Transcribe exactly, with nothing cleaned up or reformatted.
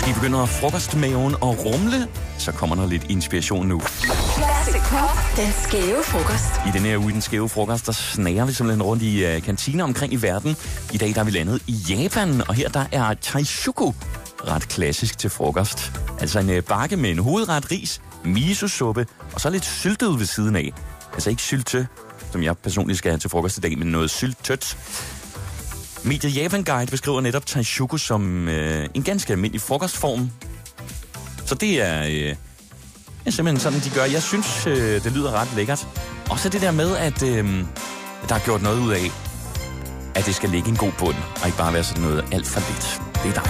Måske begynder frokostmaven at rumle, så kommer der lidt inspiration nu. Classic Pop, den skæve frokost. I den her uge, den skæve frokost, der snager vi simpelthen rundt i uh, kantiner omkring i verden. I dag der er vi landet i Japan, og her der er taishuku ret klassisk til frokost. Altså en uh, bakke med en hovedret, ris, miso-suppe og så lidt syltet ved siden af. Altså ikke sylte, som jeg personligt skal have til frokost i dag, men noget syltødt. Mediet Japan Guide beskriver netop taishuku som øh, en ganske almindelig frokostform. Så det er, øh, er simpelthen sådan, de gør. Jeg synes, øh, det lyder ret lækkert. Også det der med, at øh, der er gjort noget ud af, at det skal ligge en god bund, og ikke bare være sådan noget alt for lidt. Det er dejligt.